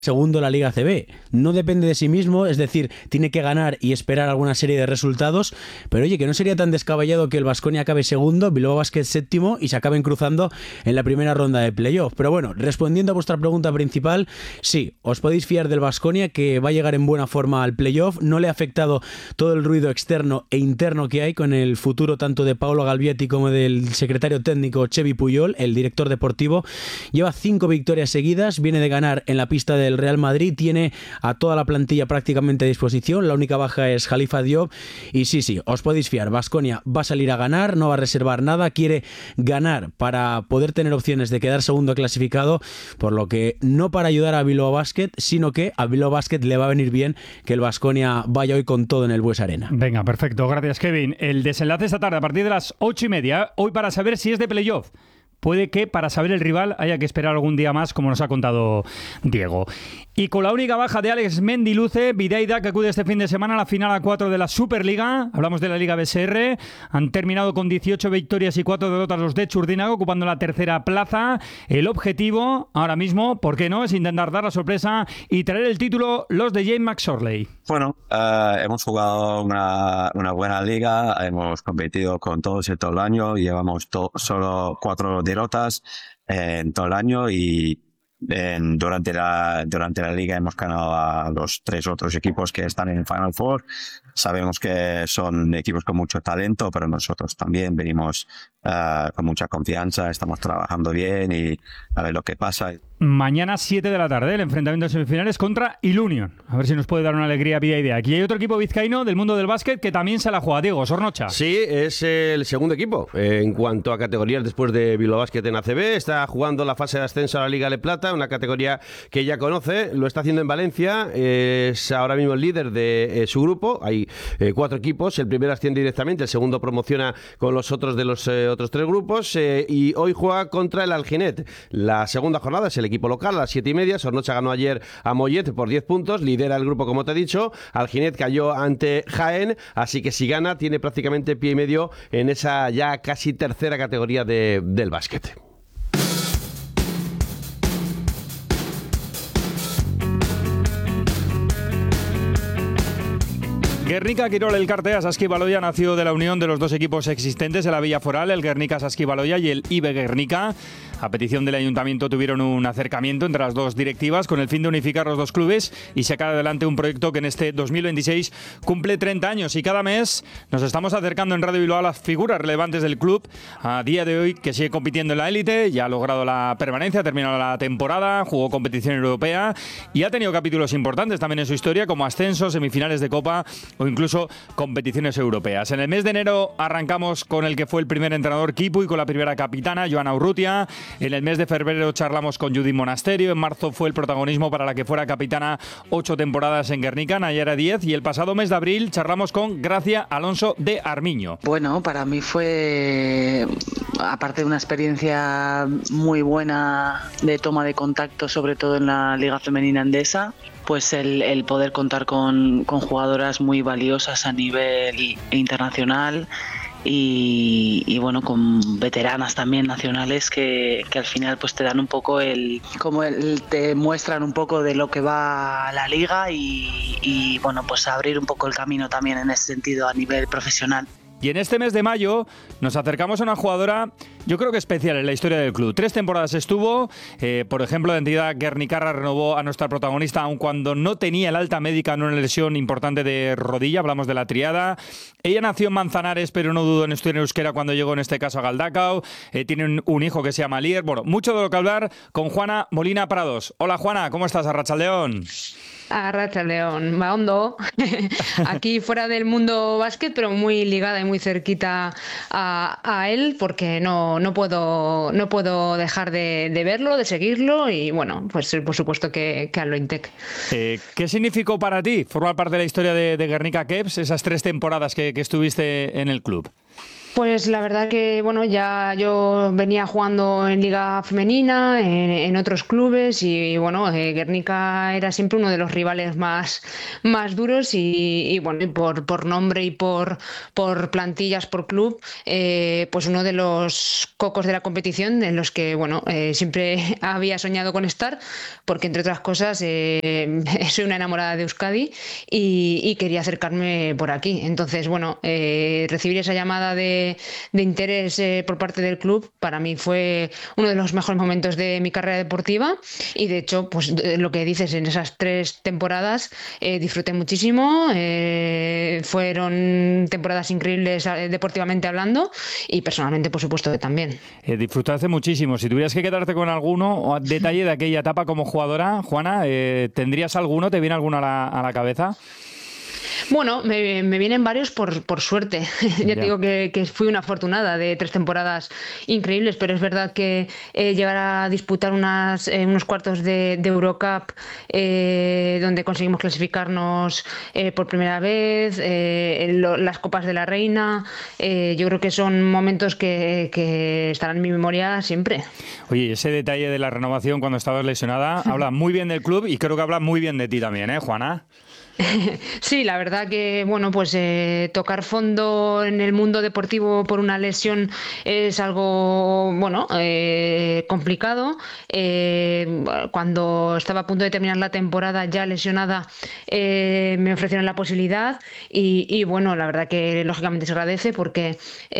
segundo la Liga ACB. No depende de sí mismo, es decir, tiene que ganar y esperar alguna serie de resultados, pero oye, que no sería tan descabellado que el Baskonia acabe segundo, Bilbao Basket séptimo y se acaben cruzando en la primera ronda de playoff. Pero bueno, respondiendo a vuestra pregunta principal, sí, os podéis fiar del Baskonia, que va a llegar en buena forma al playoff. No le ha afectado todo el ruido externo e interno que hay con el futuro tanto de Paolo Galvietti como del secretario técnico Xevi Puyol, el director deportivo. Lleva 5 victorias seguidas, viene de ganar en la pista del Real Madrid, tiene a toda la plantilla prácticamente a disposición, la única baja es Khalifa Diop y sí, os podéis fiar, Baskonia va a salir a ganar, no va a reservar nada, quiere ganar para poder tener opciones de quedar segundo clasificado, por lo que no para ayudar a Bilbao Basket, sino que a Bilbao Basket le va a venir bien que el Baskonia vaya hoy con todo en el Bues Arena. Venga, perfecto, gracias Kevin. El desenlace esta tarde a partir de las 8:30, hoy para saber si es de playoff. Puede que para saber el rival haya que esperar algún día más, como nos ha contado Diego. Y con la única baja de Alex Mendiluce, Bidaida, que acude este fin de semana a la final a 4 de la Superliga. Hablamos de la Liga BSR. Han terminado con 18 victorias y 4 derrotas los de Txurdinaga, ocupando la tercera plaza. El objetivo, ahora mismo, ¿por qué no?, es intentar dar la sorpresa y traer el título los de James McSorley. Bueno, hemos jugado una buena liga, hemos competido con todos todo el año, llevamos solo 4 derrotas en todo el año y durante la liga hemos ganado a los 3 otros equipos que están en el Final Four. Sabemos que son equipos con mucho talento, pero nosotros también venimos con mucha confianza, estamos trabajando bien y a ver lo que pasa. Mañana 7 de la tarde, el enfrentamiento de semifinales contra Ilunion. A ver si nos puede dar una alegría vida idea. Aquí hay otro equipo vizcaíno del mundo del básquet que también se la juega. Diego, Sornocha. Sí, es el segundo equipo en cuanto a categorías después de Bilbao Basket en ACB. Está jugando la fase de ascenso a la Liga de Plata, una categoría que ya conoce. Lo está haciendo en Valencia. Es ahora mismo el líder de su grupo. Hay 4 equipos. El primero asciende directamente, el segundo promociona con los otros de los otros 3 grupos. Y hoy juega contra el Alginet. La segunda jornada es el equipo local a las 7:30. Sornocha ganó ayer a Mollet por 10 puntos, lidera el grupo como te he dicho. Alginet cayó ante Jaén, así que si gana tiene prácticamente pie y medio en esa ya casi tercera categoría del básquet. Guernica Quirol Elkarte Saskibaloia nació de la unión de los 2 equipos existentes en la Villa Foral, el Guernica Saskibaloia y el IBE Guernica. A petición del ayuntamiento tuvieron un acercamiento entre las 2 directivas con el fin de unificar los 2 clubes y sacar adelante un proyecto que en este 2026 cumple 30 años. Y cada mes nos estamos acercando en Radio Bilbao a las figuras relevantes del club. A día de hoy, que sigue compitiendo en la élite, ya ha logrado la permanencia, ha terminado la temporada, jugó competición europea y ha tenido capítulos importantes también en su historia, como ascensos, semifinales de Copa o incluso competiciones europeas. En el mes de enero arrancamos con el que fue el primer entrenador Kipu y con la primera capitana, Joana Urrutia. En el mes de febrero charlamos con Judith Monasterio. En marzo fue el protagonismo para la que fuera capitana 8 temporadas en Guernica, Nayara 10. Y el pasado mes de abril charlamos con Gracia Alonso de Armiño. Bueno, para mí fue, aparte de una experiencia muy buena de toma de contacto, sobre todo en la Liga Femenina Endesa, pues el poder contar con jugadoras muy valiosas a nivel internacional y bueno, con veteranas también nacionales que al final pues te dan un poco te muestran un poco de lo que va la liga y bueno, pues abrir un poco el camino también en ese sentido a nivel profesional. Y en este mes de mayo nos acercamos a una jugadora, yo creo que especial en la historia del club. 3 temporadas estuvo, por ejemplo, la entidad guernicarra renovó a nuestra protagonista aun cuando no tenía el alta médica en una lesión importante de rodilla, hablamos de la triada. Ella nació en Manzanares, pero no dudó en estudiar euskera cuando llegó en este caso a Galdakao. Tiene un hijo que se llama Lier. Bueno, mucho de lo que hablar con Juana Molina Prados. Hola Juana, ¿cómo estás? Arratsaldeon. Arratsaldeon, Maondo. Aquí fuera del mundo básquet, pero muy ligada y muy cerquita a él, porque no puedo dejar de verlo, de seguirlo y bueno, pues por supuesto que a Lointec. ¿Qué significó para ti formar parte de la historia de Guernica Caps, esas 3 temporadas que estuviste en el club? Pues la verdad que, bueno, ya yo venía jugando en Liga Femenina, en otros clubes y bueno, Guernica era siempre uno de los rivales más duros y bueno, y por nombre y por plantillas, por club, pues uno de los cocos de la competición en los que, bueno, siempre había soñado con estar, porque entre otras cosas soy una enamorada de Euskadi y quería acercarme por aquí. Entonces, bueno, recibir esa llamada de interés por parte del club para mí fue uno de los mejores momentos de mi carrera deportiva y de hecho, pues lo que dices, en esas 3 temporadas disfruté muchísimo, fueron temporadas increíbles deportivamente hablando y personalmente por supuesto que también. Disfrutaste muchísimo. Si tuvieras que quedarte con alguno detalle de aquella etapa como jugadora, Juana, ¿tendrías alguno? ¿Te viene alguno a la cabeza? Bueno, me vienen varios por suerte. Ya te digo que fui una afortunada de 3 temporadas increíbles, pero es verdad que llegar a disputar unos cuartos de Eurocup donde conseguimos clasificarnos por primera vez, las Copas de la Reina, yo creo que son momentos que estarán en mi memoria siempre. Oye, ese detalle de la renovación cuando estabas lesionada habla muy bien del club y creo que habla muy bien de ti también, ¿eh, Juana? Sí, la verdad que, bueno, pues tocar fondo en el mundo deportivo por una lesión es algo, bueno, complicado. Cuando estaba a punto de terminar la temporada ya lesionada, me ofrecieron la posibilidad y bueno, la verdad que lógicamente se agradece porque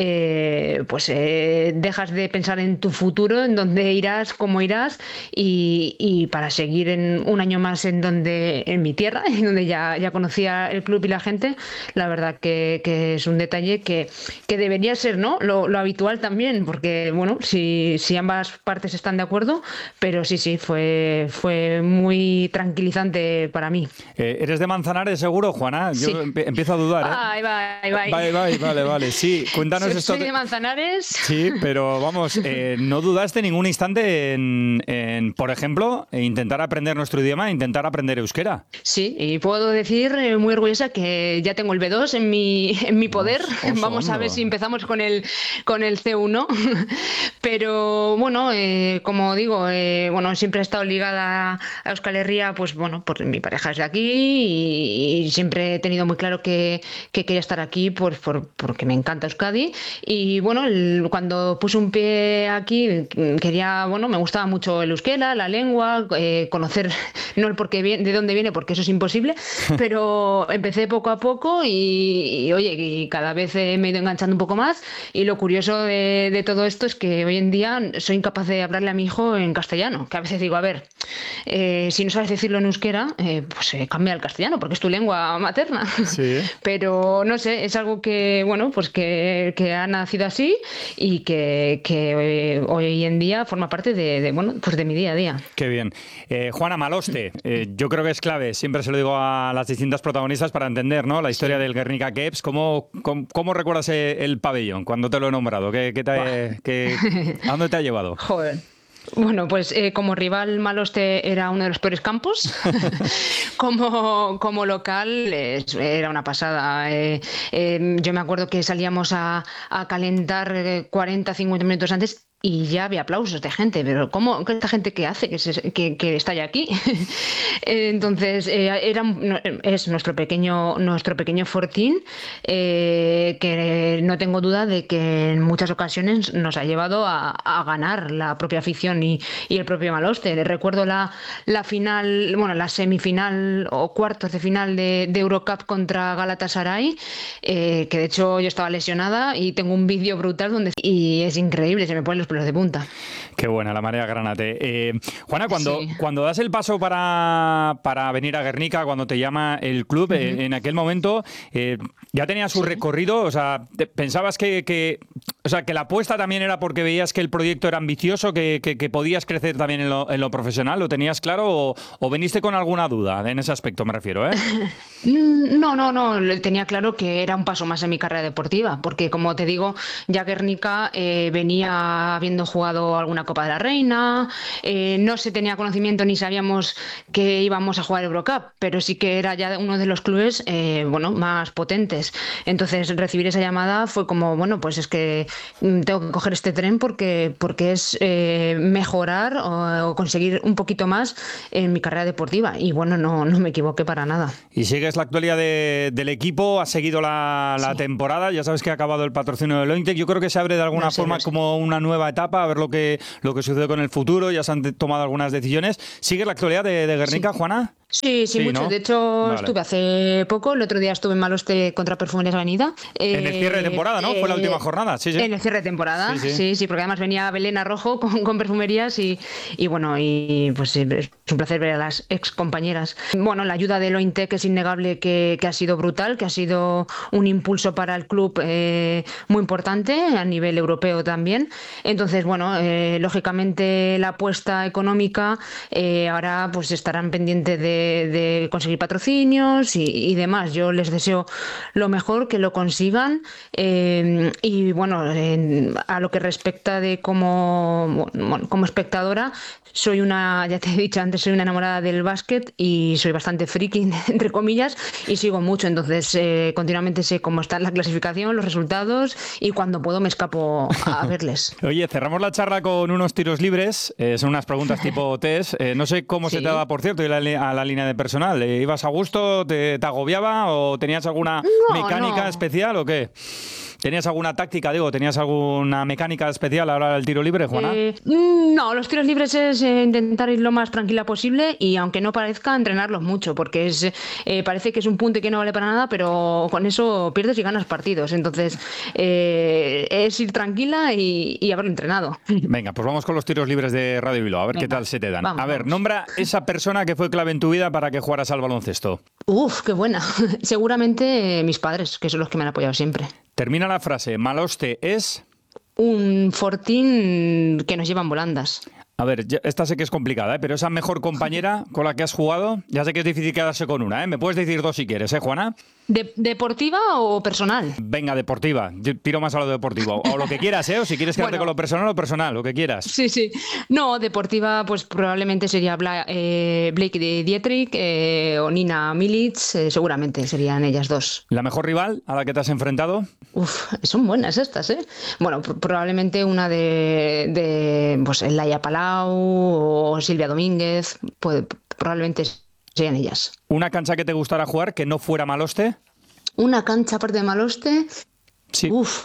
dejas de pensar en tu futuro, en dónde irás, cómo irás y para seguir en un año más en mi tierra, en donde ya conocía el club y la gente, la verdad que es un detalle que debería ser, ¿no?, lo habitual también, porque bueno, si ambas partes están de acuerdo, pero sí, fue muy tranquilizante para mí. ¿Eres de Manzanares seguro, Juana? Yo Sí. empiezo a dudar, ¿eh? Ahí va. Vale. Sí, cuéntanos esto. Soy de Manzanares. Sí, pero vamos, no dudaste ningún instante en, por ejemplo, intentar aprender nuestro idioma, intentar aprender euskera. Sí, y puedo decir muy orgullosa que ya tengo el B2 en mi poder. Vamos a ver si empezamos con el C1. Pero bueno, como digo, bueno, siempre he estado ligada a Euskal Herria, pues bueno, por mi pareja es de aquí y siempre he tenido muy claro que quería estar aquí porque me encanta Euskadi. Y bueno, cuando puse un pie aquí quería, bueno, me gustaba mucho el euskera, la lengua, conocer no el porqué de dónde viene, porque eso es imposible, pero empecé poco a poco y oye, y cada vez me he ido enganchando un poco más y lo curioso de todo esto es que hoy en día soy incapaz de hablarle a mi hijo en castellano, que a veces digo, a ver, si no sabes decirlo en euskera, pues cambia al castellano porque es tu lengua materna. Sí. Pero no sé, es algo que, bueno, pues que ha nacido así y que hoy en día forma parte bueno, pues de mi día a día. Qué bien. Juana Maloste, yo creo que es clave, siempre se lo digo a las distintas protagonistas para entender, ¿no?, la historia del Guernica Keps. ¿Cómo recuerdas el pabellón cuando te lo he nombrado? ¿A dónde te ha llevado? Joder. Bueno, pues como rival Maloste era uno de los peores campos. como local era una pasada. Yo me acuerdo que salíamos a calentar 40-50 minutos antes y ya había aplausos de gente, pero ¿cómo? ¿Esta gente qué hace que está ya aquí? Entonces es nuestro pequeño fortín, que no tengo duda de que en muchas ocasiones nos ha llevado a ganar la propia afición y el propio Maloste. Recuerdo la final, bueno, la semifinal o cuartos de final de Eurocup contra Galatasaray, que de hecho yo estaba lesionada y tengo un vídeo brutal y es increíble, se me ponen los pelos de punta. Qué buena la marea granate. Juana, cuando das el paso para venir a Guernica, cuando te llama el club, en aquel momento ya tenía su recorrido, o sea, ¿pensabas que O sea, que la apuesta también era porque veías que el proyecto era ambicioso, que podías crecer también en lo profesional. ¿Lo tenías claro o veniste con alguna duda en ese aspecto, me refiero, ¿eh? No, tenía claro que era un paso más en mi carrera deportiva, porque como te digo, ya Guernica venía habiendo jugado alguna Copa de la Reina, no se tenía conocimiento ni sabíamos que íbamos a jugar Eurocup, pero sí que era ya uno de los clubes más potentes. Entonces recibir esa llamada fue como, bueno, pues es que tengo que coger este tren porque es mejorar o conseguir un poquito más en mi carrera deportiva. Y bueno, no me equivoqué para nada. Y sigues la actualidad del equipo, has seguido la temporada, ya sabes que ha acabado el patrocinio del Lointec. Yo creo que se abre de alguna forma como una nueva etapa, a ver lo que sucede con el futuro, ya se han tomado algunas decisiones. ¿Sigues la actualidad de Guernica, Juana? Sí, mucho. ¿No? De hecho, vale. Estuve hace poco. El otro día estuve en Maloste contra Perfumerías Avenida. En el cierre de temporada, ¿no? Fue la última jornada. Sí. En el cierre de temporada, sí, porque además venía Belén Arrojo con Perfumerías y bueno, y pues es un placer ver a las ex compañeras. Bueno, la ayuda de Lointec es innegable que ha sido brutal, que ha sido un impulso para el club muy importante a nivel europeo también. Entonces, bueno, lógicamente la apuesta económica ahora pues estarán pendientes de conseguir patrocinios y demás. Yo les deseo lo mejor, que lo consigan y bueno, a lo que respecta de como espectadora, ya te he dicho antes, soy una enamorada del básquet y soy bastante friki, entre comillas, y sigo mucho. Entonces continuamente sé cómo está la clasificación, los resultados, y cuando puedo me escapo a verles. Oye, cerramos la charla con unos tiros libres. Son unas preguntas tipo test. No sé cómo se te daba, por cierto, ir a la línea de personal. ¿Ibas a gusto? ¿Te agobiaba? ¿O tenías alguna mecánica especial o qué? ¿Tenías alguna táctica, ¿Tenías alguna mecánica especial a la hora del tiro libre, Juana? No, los tiros libres es intentar ir lo más tranquila posible y, aunque no parezca, entrenarlos mucho, porque parece que es un punto que no vale para nada, pero con eso pierdes y ganas partidos. Entonces, es ir tranquila y haberlo entrenado. Venga, pues vamos con los tiros libres de Radio Bilbao, a ver qué tal se te dan. Vamos. Nombra esa persona que fue clave en tu vida para que jugaras al baloncesto. Uf, qué buena. Seguramente mis padres, que son los que me han apoyado siempre. Termina la frase. Maloste es... Un fortín que nos llevan volandas. A ver, esta sé que es complicada, pero esa mejor compañera con la que has jugado, ya sé que es difícil quedarse con una, ¿eh? Me puedes decir dos si quieres, Juana? ¿Deportiva o personal? Venga, deportiva. Yo tiro más a lo deportivo. O lo que quieras, ¿eh? O si quieres quedarte con lo personal, lo que quieras. Sí. No, deportiva, pues probablemente sería Blake Dietrich o Nina Milic, seguramente serían ellas dos. ¿La mejor rival a la que te has enfrentado? Uf, son buenas estas, ¿eh? Bueno, probablemente una de pues Laia Palau o Silvia Domínguez, pues probablemente serían ellas. ¿Una cancha que te gustara jugar que no fuera Maloste? Una cancha aparte de Maloste. Sí. Uf,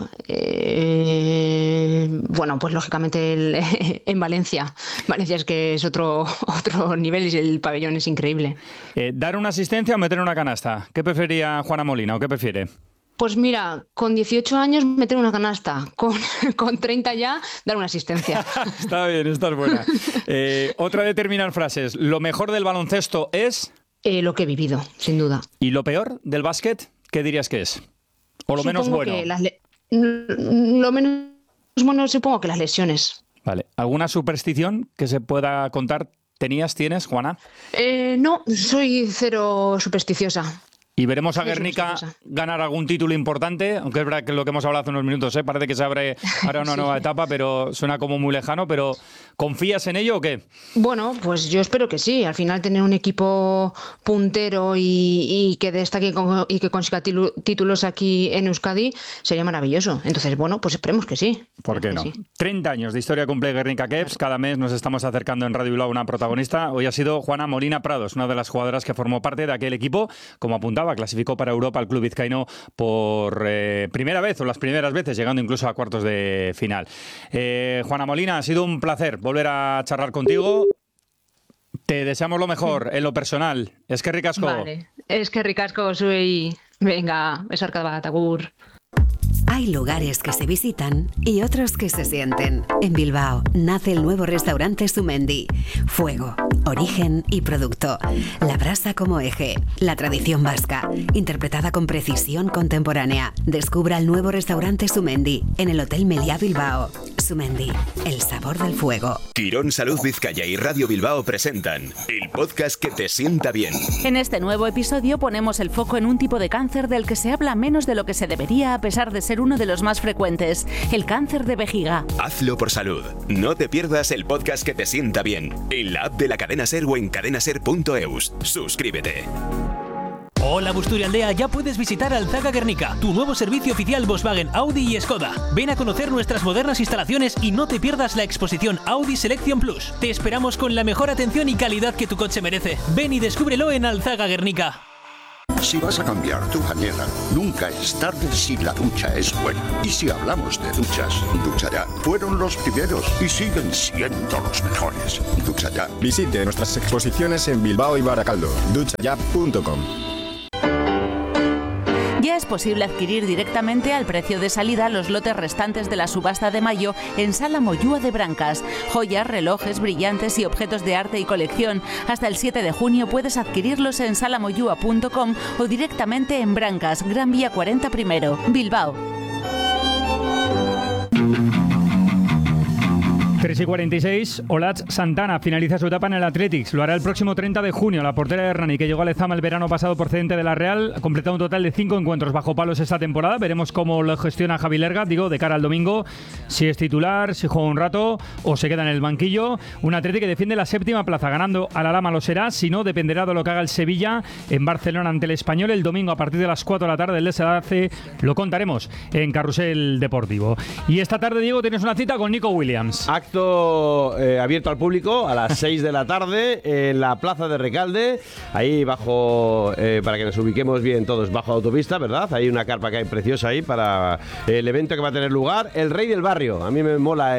bueno, pues lógicamente en Valencia. Valencia es que es otro nivel y el pabellón es increíble. ¿Dar una asistencia o meter una canasta? ¿Qué prefería Juana Molina o qué prefiere? Pues mira, con 18 años meter una canasta, con 30 ya dar una asistencia. Está bien, esta es buena. Otra de terminar frases. ¿Lo mejor del baloncesto es...? Lo que he vivido, sin duda. ¿Y lo peor del básquet? ¿Qué dirías que es? ¿O lo menos bueno? Lo menos bueno, supongo que las lesiones. Vale. ¿Alguna superstición que se pueda contar? ¿Tienes, Juana? No, soy cero supersticiosa. Y veremos a Guernica ganar algún título importante, aunque es verdad que lo que hemos hablado hace unos minutos, parece que se abre ahora una nueva etapa, pero suena como muy lejano. Pero ¿confías en ello o qué? Bueno, pues yo espero que sí. Al final, tener un equipo puntero y que destaque y que consiga títulos aquí en Euskadi sería maravilloso. Entonces, bueno, pues esperemos que sí. ¿Por qué no? Sí. 30 años de historia cumple Guernica Keps. Cada mes nos estamos acercando en Radio Bilbao a una protagonista. Hoy ha sido Juana Molina Prados, una de las jugadoras que formó parte de aquel equipo. Como apuntaba, clasificó para Europa al club vizcaíno por primera vez o las primeras veces, llegando incluso a cuartos de final. Juana Molina, ha sido un placer volver a charlar contigo. Te deseamos lo mejor en lo personal. Es que ricasco. Vale, es que ricasco soy. Venga, besar cada batagur. Hay lugares que se visitan y otros que se sienten. En Bilbao nace el nuevo restaurante Sumendi. Fuego, origen y producto. La brasa como eje. La tradición vasca, interpretada con precisión contemporánea. Descubra el nuevo restaurante Sumendi en el Hotel Meliá Bilbao. Sumendi, el sabor del fuego. Quirón Salud Vizcaya y Radio Bilbao presentan el podcast que te sienta bien. En este nuevo episodio ponemos el foco en un tipo de cáncer del que se habla menos de lo que se debería, a pesar de ser uno de los más frecuentes, el cáncer de vejiga. Hazlo por salud. No te pierdas el podcast que te sienta bien en la app de la Cadena Ser o en cadenaser.eus. Suscríbete. Hola Busturialdea, ya puedes visitar Alzaga Guernica, tu nuevo servicio oficial Volkswagen, Audi y Skoda. Ven a conocer nuestras modernas instalaciones y no te pierdas la exposición Audi Selection Plus. Te esperamos con la mejor atención y calidad que tu coche merece. Ven y descúbrelo en Alzaga Guernica. Si vas a cambiar tu bañera, nunca es tarde si la ducha es buena. Y si hablamos de duchas, Ducha Ya fueron los primeros y siguen siendo los mejores. Ducha Ya. Visite nuestras exposiciones en Bilbao y Baracaldo. duchaya.com. Ya es posible adquirir directamente al precio de salida los lotes restantes de la subasta de mayo en Sala Moyúa de Brancas. Joyas, relojes, brillantes y objetos de arte y colección. Hasta el 7 de junio puedes adquirirlos en salamoyúa.com o directamente en Brancas, Gran Vía 40 primero, Bilbao. 3:46, Olatz Santana finaliza su etapa en el Athletics. Lo hará el próximo 30 de junio. La portera de Hernani, que llegó a Lezama el verano pasado procedente de la Real, ha completado un total de 5 encuentros bajo palos esta temporada. Veremos cómo lo gestiona Javi Lerga, de cara al domingo, si es titular, si juega un rato o se queda en el banquillo. Un Athletic que defiende la 7ª plaza, ganando a la Lama lo será, si no, dependerá de lo que haga el Sevilla en Barcelona ante el Español el domingo a partir de las 4 de la tarde. El desenlace lo contaremos en Carrusel Deportivo. Y esta tarde, Diego, tienes una cita con Nico Williams. Acto abierto al público a las 6 de la tarde en la Plaza de Recalde, ahí bajo, para que nos ubiquemos bien todos, bajo autopista, ¿verdad? Hay una carpa que hay preciosa ahí para el evento que va a tener lugar, El Rey del Barrio. A mí me mola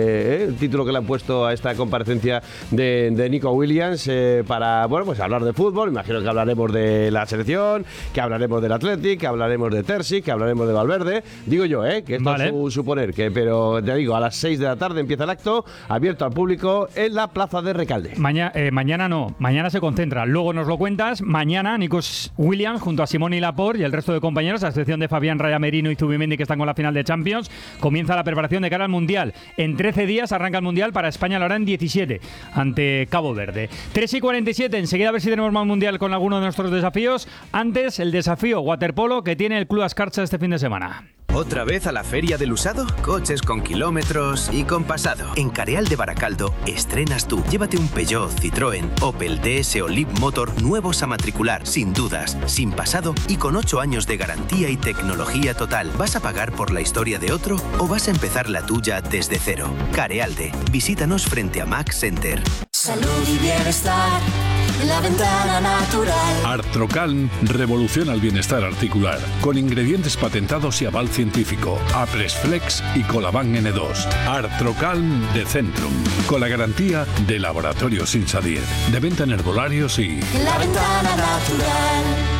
el título que le han puesto a esta comparecencia de Nico Williams, para, bueno, pues hablar de fútbol. Imagino que hablaremos de la selección, que hablaremos del Athletic, que hablaremos de Terzi, que hablaremos de Valverde. Digo yo, que esto vale. Es suponer, pero te digo, a las 6 de la tarde empieza el acto, abierto al público en la Plaza de Recalde. Mañana no, mañana se concentra. Luego nos lo cuentas. Mañana Nico Williams junto a Simone Laporte y el resto de compañeros, a excepción de Fabián Raya Merino y Zubimendi, que están con la final de Champions, comienza la preparación de cara al Mundial. En 13 días arranca el Mundial, para España lo hará en 17 ante Cabo Verde. 3:47, enseguida a ver si tenemos más Mundial con alguno de nuestros desafíos. Antes, el desafío waterpolo que tiene el Club Ascarcha este fin de semana. ¿Otra vez a la Feria del Usado? Coches con kilómetros y con pasado. En Careal de Baracaldo estrenas tú. Llévate un Peugeot, Citroën, Opel, DS o Leap Motor nuevos a matricular, sin dudas, sin pasado y con 8 años de garantía y tecnología total. ¿Vas a pagar por la historia de otro o vas a empezar la tuya desde cero? Carealde. Visítanos frente a Max Center. Salud y bienestar. La ventana natural. Artrocalm revoluciona el bienestar articular con ingredientes patentados y aval científico. Apresflex y Colaban N2. Artrocalm de Centrum, con la garantía de Laboratorios Insadir, de venta en herbolarios y La ventana natural.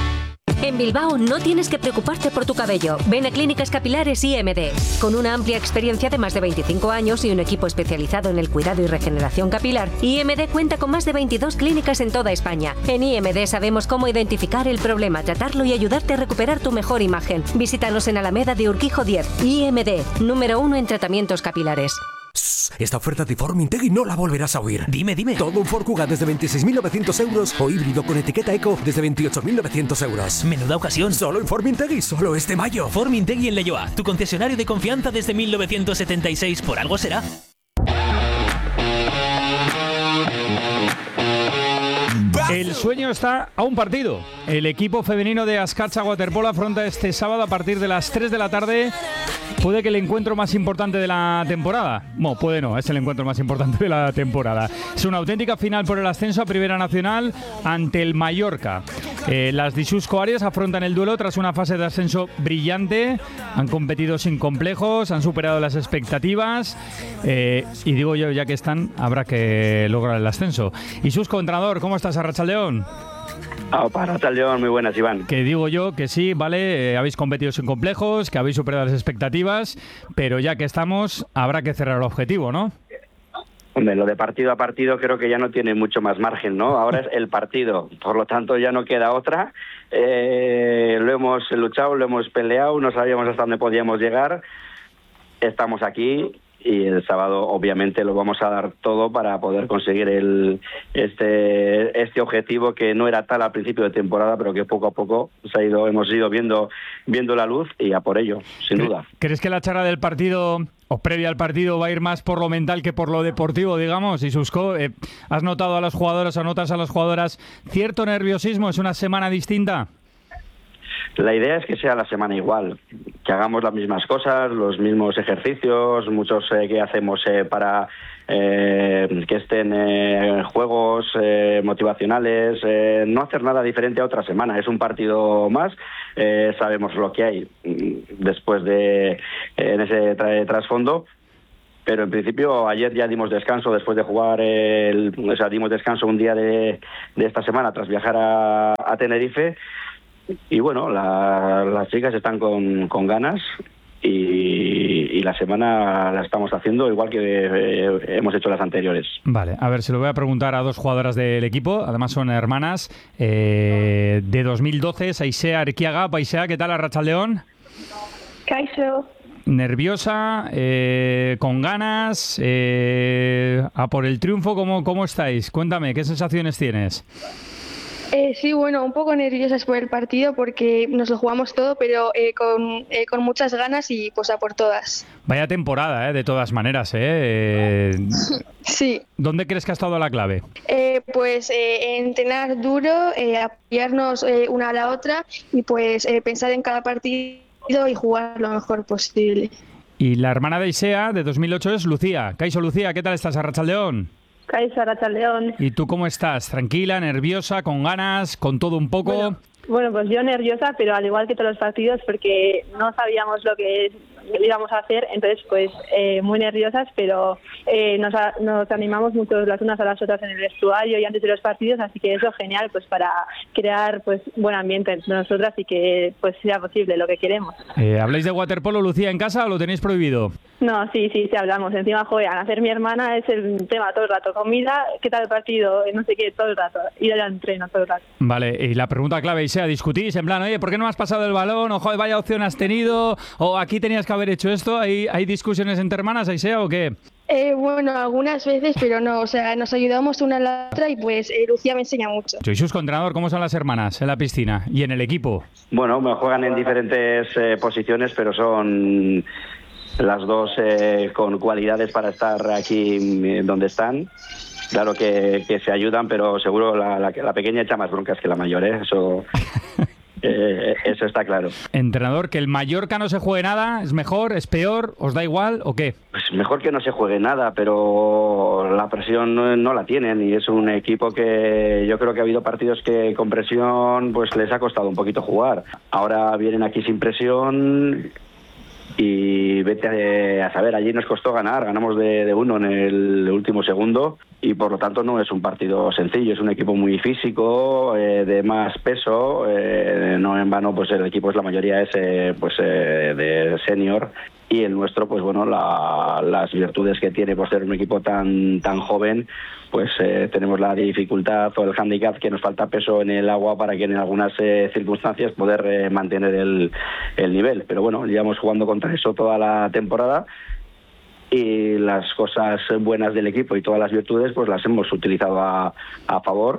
En Bilbao no tienes que preocuparte por tu cabello. Ven a Clínicas Capilares IMD. Con una amplia experiencia de más de 25 años y un equipo especializado en el cuidado y regeneración capilar, IMD cuenta con más de 22 clínicas en toda España. En IMD sabemos cómo identificar el problema, tratarlo y ayudarte a recuperar tu mejor imagen. Visítanos en Alameda de Urquijo 10. IMD, número 1 en tratamientos capilares. Esta oferta de Formintegui no la volverás a oír. Dime. Todo un Ford Kuga desde 26.900 euros o híbrido con etiqueta Eco desde 28.900 euros. Menuda ocasión. Solo en Formintegui, solo este mayo. Formintegui en Leioa, tu concesionario de confianza desde 1976. ¿Por algo será? El sueño está a un partido. El equipo femenino de Ascarcha Waterpolo afronta este sábado a partir de las 3 de la tarde. Puede que el encuentro más importante de la temporada. No, puede no, es el encuentro más importante de la temporada. Es una auténtica final por el ascenso a Primera Nacional ante el Mallorca. Las Dixusco Arias afrontan el duelo tras una fase de ascenso brillante. Han competido sin complejos, han superado las expectativas. Y digo yo, ya que están, habrá que lograr el ascenso. Isusco, entrenador, ¿cómo estás, Arratsaldeon? Para León, muy buenas, Iván. Que digo yo que sí, vale, habéis competido sin complejos, que habéis superado las expectativas, pero ya que estamos, habrá que cerrar el objetivo, ¿no? Hombre, lo de partido a partido creo que ya no tiene mucho más margen, ¿no? Ahora es el partido, por lo tanto ya no queda otra. Lo hemos luchado, lo hemos peleado, no sabíamos hasta dónde podíamos llegar. Estamos aquí y el sábado obviamente lo vamos a dar todo para poder conseguir este objetivo que no era tal al principio de temporada, pero que poco a poco hemos ido viendo la luz y a por ello, sin duda. ¿Crees que la charla del partido o previa al partido va a ir más por lo mental que por lo deportivo, digamos? Y Susco, ¿has notado a los jugadores o notas a las jugadoras cierto nerviosismo? ¿Es una semana distinta? La idea es que sea la semana igual, que hagamos las mismas cosas, los mismos ejercicios, muchos que hacemos para que estén juegos motivacionales, no hacer nada diferente a otra semana. Es un partido más, sabemos lo que hay después en ese trasfondo. Pero en principio ayer ya dimos descanso después de jugar, dimos descanso un día de esta semana tras viajar a Tenerife. Y bueno, las chicas están con ganas y la semana la estamos haciendo igual que hemos hecho las anteriores. Vale, a ver, se lo voy a preguntar a dos jugadoras del equipo, además son hermanas, de 2012, Aisea Arquiaga. Aisea, ¿qué tal, Arratsaldeon? Kaixo. Nerviosa, con ganas, a por el triunfo, ¿cómo estáis? Cuéntame, ¿qué sensaciones tienes? Sí, bueno, un poco nerviosas por el partido porque nos lo jugamos todo, pero con muchas ganas y pues a por todas. Vaya temporada, de todas maneras, Sí. ¿Dónde crees que ha estado la clave? Pues entrenar duro, apoyarnos una a la otra y pues pensar en cada partido y jugar lo mejor posible. Y la hermana de Aisea, de 2008, es Lucía. Kaixo, Lucía, ¿qué tal estás, Arratsaldeon? Kaixo, Arratsaldeon. ¿Y tú cómo estás? ¿Tranquila, nerviosa, con ganas, con todo un poco? Bueno, pues yo nerviosa, pero al igual que todos los partidos, porque no sabíamos lo que íbamos a hacer, entonces pues muy nerviosas, pero nos animamos mucho las unas a las otras en el vestuario y antes de los partidos, así que eso genial pues para crear pues buen ambiente entre nosotras y que pues sea posible lo que queremos. ¿Habláis de waterpolo, Lucía, en casa o lo tenéis prohibido? No, sí hablamos. Encima, joder, al hacer mi hermana es el tema todo el rato. Comida, ¿qué tal el partido? No sé qué, todo el rato. Ir al entreno todo el rato. Vale, y la pregunta clave, Aisea, discutís en plan, oye, ¿por qué no has pasado el balón? O joder, vaya opción has tenido. O aquí tenías que haber hecho esto. ¿Hay discusiones entre hermanas, Aisea, o qué? Bueno, algunas veces, pero no, o sea, nos ayudamos una a la otra y pues Lucía me enseña mucho. Soy Susco, entrenador, ¿cómo son las hermanas en la piscina y en el equipo? Bueno, juegan en diferentes posiciones, pero son las dos con cualidades para estar aquí donde están. Claro que se ayudan, pero seguro la pequeña echa más broncas que la mayor, Eso está claro. Entrenador, ¿que el Mallorca no se juegue nada es mejor, es peor, os da igual o qué? Pues mejor que no se juegue nada, pero la presión no la tienen y es un equipo que yo creo que ha habido partidos que con presión pues les ha costado un poquito jugar. Ahora vienen aquí sin presión y vete a saber, allí nos costó ganamos de 1 en el último segundo y por lo tanto no es un partido sencillo, es un equipo muy físico, de más peso, no en vano pues el equipo la mayoría es de senior y el nuestro pues bueno, las virtudes que tiene por ser un equipo tan joven, pues tenemos la dificultad o el hándicap que nos falta peso en el agua para que en algunas circunstancias poder mantener el nivel, pero bueno, llevamos jugando contra eso toda la temporada y las cosas buenas del equipo y todas las virtudes pues las hemos utilizado a favor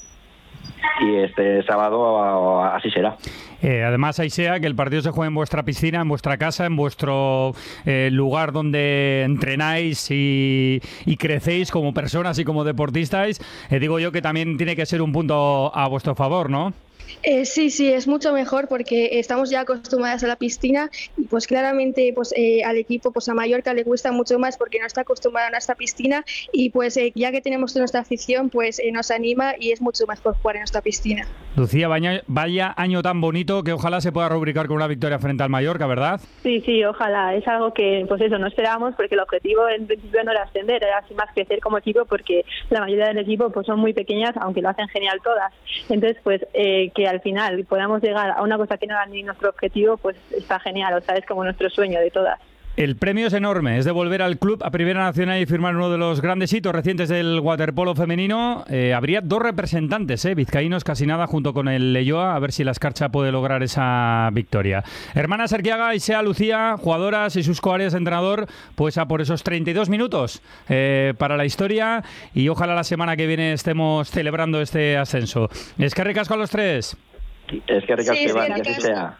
y este sábado así será. Además, Aisea, que el partido se juega en vuestra piscina, en vuestra casa, en vuestro lugar donde entrenáis y crecéis como personas y como deportistas. Digo yo que también tiene que ser un punto a vuestro favor, ¿no? Sí, es mucho mejor porque estamos ya acostumbradas a la piscina y pues claramente pues al equipo, pues a Mallorca le cuesta mucho más porque no está acostumbrado a esta piscina y pues ya que tenemos nuestra afición pues nos anima y es mucho mejor jugar en esta piscina. Lucía, vaya año tan bonito que ojalá se pueda rubricar con una victoria frente al Mallorca, ¿verdad? Sí, ojalá. Es algo que pues eso no esperábamos porque el objetivo en principio no era ascender, era así más crecer como equipo porque la mayoría del equipo pues son muy pequeñas, aunque lo hacen genial todas. Entonces pues que al final podamos llegar a una cosa que no era ni nuestro objetivo, pues está genial, o sea, es como nuestro sueño de todas. El premio es enorme, es de volver al club a Primera Nacional y firmar uno de los grandes hitos recientes del waterpolo femenino. Habría 2 representantes, vizcaínos casi nada, junto con el Leioa, a ver si la Escarcha puede lograr esa victoria. Hermana Serquiaga y sea Lucía, jugadoras y sus coares de entrenador, pues a por esos 32 minutos para la historia y ojalá la semana que viene estemos celebrando este ascenso. Es que ricasco a los 3. Es que ricasco, Iván, que así sea.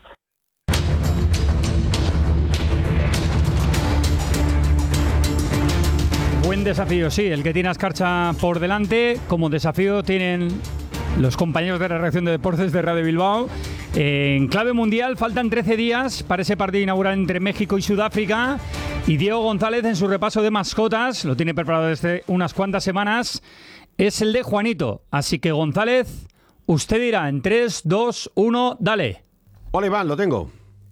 Buen desafío, sí, el que tiene a Escarcha por delante. Como desafío tienen los compañeros de la redacción de deportes de Radio Bilbao. En clave mundial faltan 13 días para ese partido inaugural entre México y Sudáfrica. Y Diego González, en su repaso de mascotas, lo tiene preparado desde unas cuantas semanas, es el de Juanito. Así que González, usted dirá en 3, 2, 1, dale. Hola Iván, lo tengo.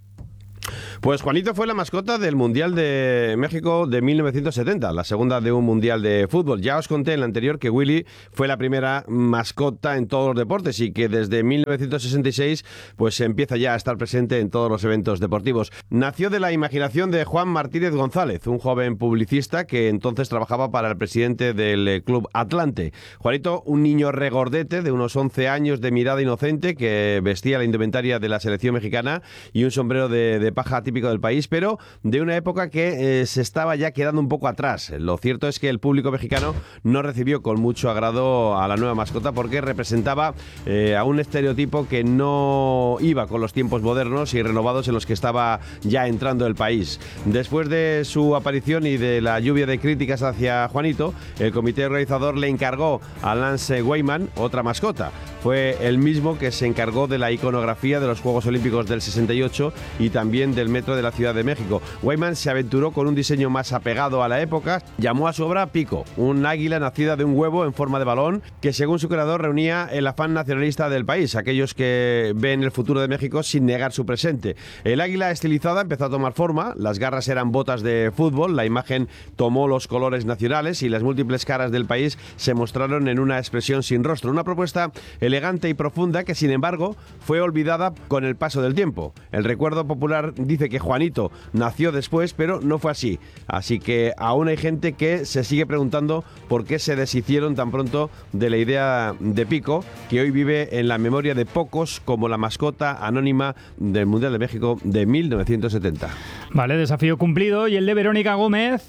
Pues Juanito fue la mascota del Mundial de México de 1970, la segunda de un Mundial de fútbol. Ya os conté en la anterior que Willy fue la primera mascota en todos los deportes y que desde 1966 pues empieza ya a estar presente en todos los eventos deportivos. Nació de la imaginación de Juan Martínez González, un joven publicista que entonces trabajaba para el presidente del Club Atlante. Juanito, un niño regordete de unos 11 años de mirada inocente que vestía la indumentaria de la selección mexicana y un sombrero de paja típico del país, pero de una época que se estaba ya quedando un poco atrás. Lo cierto es que el público mexicano no recibió con mucho agrado a la nueva mascota porque representaba a un estereotipo que no iba con los tiempos modernos y renovados en los que estaba ya entrando el país. Después de su aparición y de la lluvia de críticas hacia Juanito, el comité organizador le encargó a Lance Weyman otra mascota. Fue el mismo que se encargó de la iconografía de los Juegos Olímpicos del 68 y también del metro de la Ciudad de México. Weyman se aventuró con un diseño más apegado a la época. Llamó a su obra Pico, un águila nacida de un huevo en forma de balón que, según su creador, reunía el afán nacionalista del país, aquellos que ven el futuro de México sin negar su presente. El águila estilizada empezó a tomar forma, las garras eran botas de fútbol, la imagen tomó los colores nacionales y las múltiples caras del país se mostraron en una expresión sin rostro. Una propuesta elegante y profunda que, sin embargo, fue olvidada con el paso del tiempo. El recuerdo popular dice que Juanito nació después, pero no fue así. Así que aún hay gente que se sigue preguntando por qué se deshicieron tan pronto de la idea de Pico, que hoy vive en la memoria de pocos como la mascota anónima del Mundial de México de 1970. Vale, desafío cumplido. Y el de Verónica Gómez,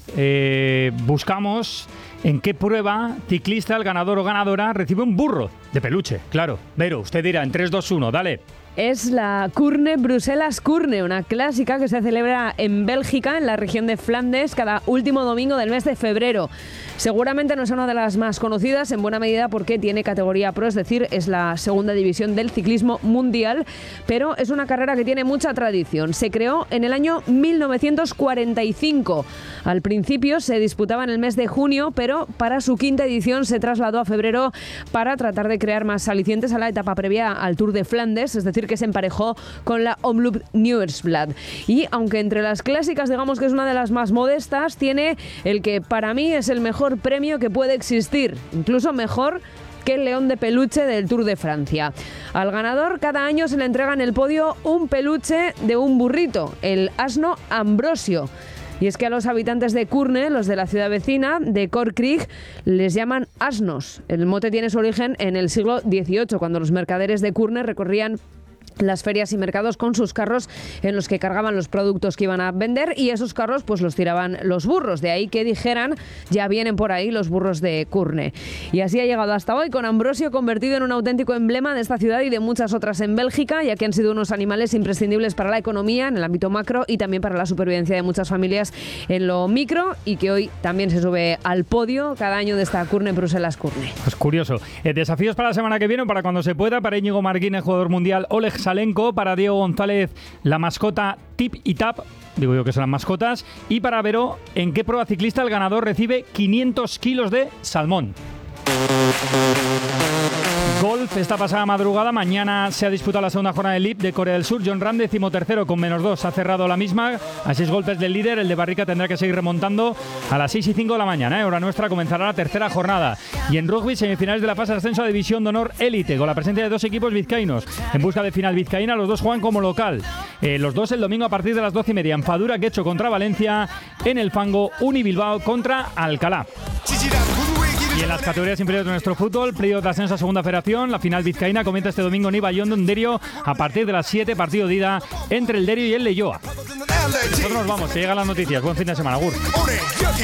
buscamos en qué prueba ciclista el ganador o ganadora recibe un burro de peluche. Claro, Vero, usted dirá en 3, 2, 1, dale. Es la Kurne Bruselas Kurne, una clásica que se celebra en Bélgica, en la región de Flandes, cada último domingo del mes de febrero. Seguramente no es una de las más conocidas, en buena medida porque tiene categoría pro, es decir, es la segunda división del ciclismo mundial, pero es una carrera que tiene mucha tradición. Se creó en el año 1945. Al principio se disputaba en el mes de junio, pero para su quinta edición se trasladó a febrero para tratar de crear más alicientes a la etapa previa al Tour de Flandes, es decir, que se emparejó con la Omloop Nieuwsblad. Y aunque entre las clásicas digamos que es una de las más modestas, tiene el que para mí es el mejor premio que puede existir, incluso mejor que el león de peluche del Tour de Francia. Al ganador cada año se le entrega en el podio un peluche de un burrito, el asno Ambrosio. Y es que a los habitantes de Kurne, los de la ciudad vecina de Kortrijk, les llaman asnos. El mote tiene su origen en el siglo XVIII, cuando los mercaderes de Kurne recorrían las ferias y mercados con sus carros en los que cargaban los productos que iban a vender, y esos carros pues los tiraban los burros. De ahí que dijeran, ya vienen por ahí los burros de Curne. Y así ha llegado hasta hoy, con Ambrosio convertido en un auténtico emblema de esta ciudad y de muchas otras en Bélgica, ya que han sido unos animales imprescindibles para la economía en el ámbito macro y también para la supervivencia de muchas familias en lo micro, y que hoy también se sube al podio cada año de esta Curne Bruselas Curne. Pues curioso. Desafíos para la semana que viene, para cuando se pueda: para Íñigo Martínez, jugador mundial, Oleg Salenko; para Diego González, la mascota Tip y Tap, digo yo que son las mascotas; y para Veró, ¿en qué prueba ciclista el ganador recibe 500 kilos de salmón? Golf, esta pasada madrugada. Mañana se ha disputado la segunda jornada del LIP de Corea del Sur. Jon Rahm, 13º con -2, ha cerrado la misma a 6 golpes del líder. El de Barrica tendrá que seguir remontando. A las 6:05 de la mañana, hora nuestra, comenzará la tercera jornada. Y en rugby, semifinales de la fase de ascenso a División de Honor Élite, con la presencia de 2 equipos vizcaínos en busca de final vizcaína. Los dos juegan como local, los dos el domingo a partir de las 12:30. En Fadura, Quecho contra Valencia. En el Fango, Uni Bilbao contra Alcalá. Y en las categorías inferiores de nuestro fútbol, playoff de ascenso a segunda federación, la final vizcaína comienza este domingo en Ibaiondo, en Derio, a partir de las 7, partido de ida entre el Derio y el Leioa. Nosotros nos vamos, que llegan las noticias. Buen fin de semana, Agur.